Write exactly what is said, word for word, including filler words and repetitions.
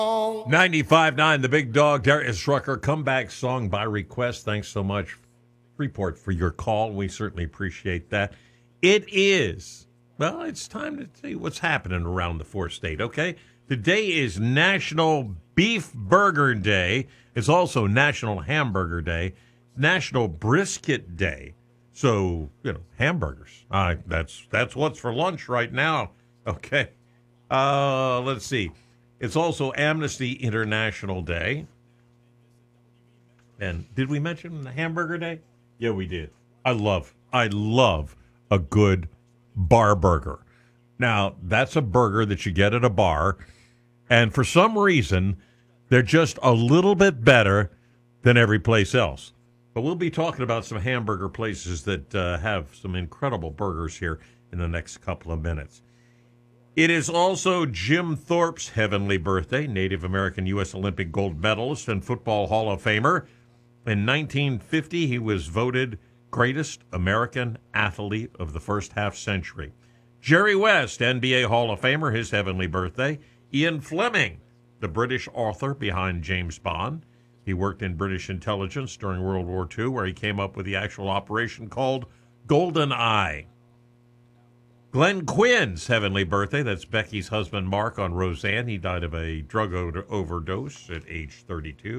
ninety-five nine, The Big Dog, Darius Rucker, comeback song by request. Thanks so much, Freeport, for your call. We certainly appreciate that. It is, well, it's time to tell you what's happening around the four state, okay? Today is National Beef Burger Day. It's also National Hamburger Day, National Brisket Day. So, you know, hamburgers. Uh, that's that's what's for lunch right now. Okay. Uh, let's see. It's also Amnesty International Day. And did we mention the Hamburger Day? Yeah, we did. I love, I love a good bar burger. Now, that's a burger that you get at a bar, and for some reason, they're just a little bit better than every place else. But we'll be talking about some hamburger places that uh, have some incredible burgers here in the next couple of minutes. It is also Jim Thorpe's heavenly birthday, Native American U S Olympic gold medalist and Football Hall of Famer. In nineteen fifty, he was voted greatest American athlete of the first half century. Jerry West, N B A Hall of Famer, his heavenly birthday. Ian Fleming, the British author behind James Bond. He worked in British intelligence during World War Two, where he came up with the actual operation called Golden Eye. Glenn Quinn's heavenly birthday, that's Becky's husband Mark on Roseanne. He died of a drug overdose at age thirty-two.